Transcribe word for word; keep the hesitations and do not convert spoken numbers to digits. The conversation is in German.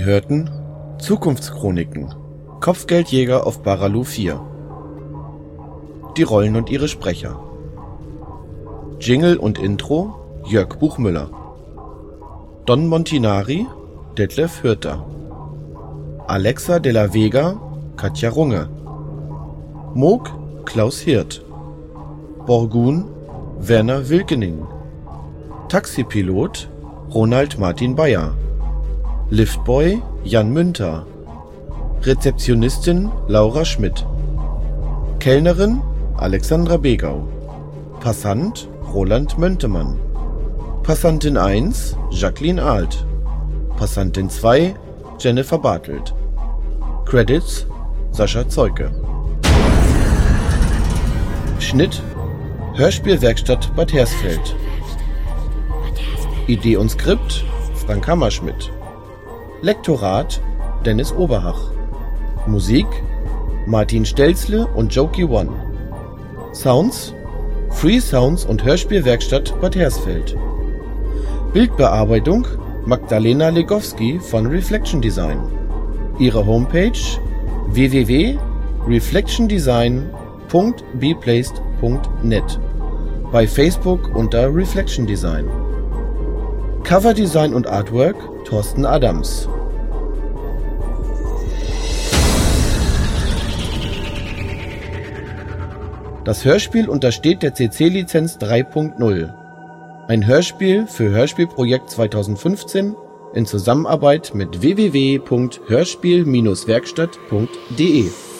Hörten Zukunftschroniken Kopfgeldjäger auf Baralu vier. Die Rollen und ihre Sprecher. Jingle und Intro Jörg Buchmüller. Don Montinari Detlef Hürter. Alexa de la Vega Katja Runge. Moog Klaus Hirt. Borgun Werner Wilkening. Taxipilot Ronald Martin Bayer. Liftboy Jan Münter. Rezeptionistin Laura Schmidt. Kellnerin Alexandra Begau. Passant Roland Möntemann. Passantin eins Jacqueline Alt. Passantin zwei Jennifer Bartelt. Credits Sascha Zeuke. Schnitt Hörspielwerkstatt Bad Hersfeld. Idee und Skript Frank Hammerschmidt. Lektorat Dennis Oberhach. Musik Martin Stelzle und Jokey One. Sounds Free Sounds und Hörspielwerkstatt Bad Hersfeld. Bildbearbeitung Magdalena Legowski von Reflection Design. Ihre Homepage w w w punkt reflection design punkt b placed punkt net. Bei Facebook unter Reflection Design. Coverdesign und Artwork Thorsten Adams. Das Hörspiel untersteht der C C-Lizenz drei Punkt null. Ein Hörspiel für Hörspielprojekt zweitausendfünfzehn in Zusammenarbeit mit w w w punkt hörspiel Bindestrich werkstatt punkt d e.